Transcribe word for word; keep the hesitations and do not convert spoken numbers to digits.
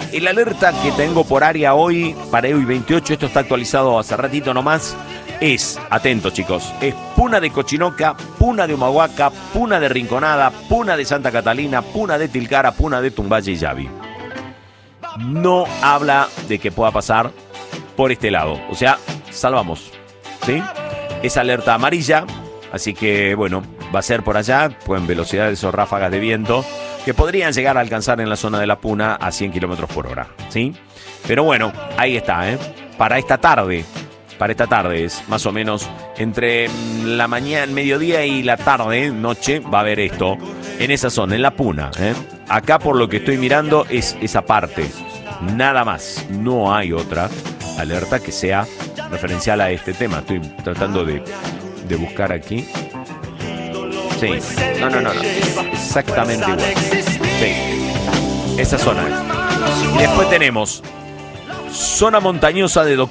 el alerta que tengo por área hoy, para hoy veintiocho, esto está actualizado hace ratito nomás, es, atentos chicos, es Puna de Cochinoca, Puna de Humahuaca, Puna de Rinconada, Puna de Santa Catalina, Puna de Tilcara, Puna de Tumballe y Yavi. No habla de que pueda pasar por este lado, o sea, salvamos, ¿sí? Es alerta amarilla, así que bueno, va a ser por allá, pues en velocidades o ráfagas de viento que podrían llegar a alcanzar en la zona de la Puna a cien kilómetros por hora, ¿sí? Pero bueno, ahí está, ¿eh? Para esta tarde, para esta tarde es más o menos entre la mañana, mediodía y la tarde, noche, va a haber esto en esa zona, en la Puna, ¿eh? Acá por lo que estoy mirando es esa parte, nada más, no hay otra alerta que sea referencial a este tema. Estoy tratando de, de buscar aquí. Sí, no, no, no, no. Exactamente igual. Sí, esa zona. Y después tenemos zona montañosa de Doctor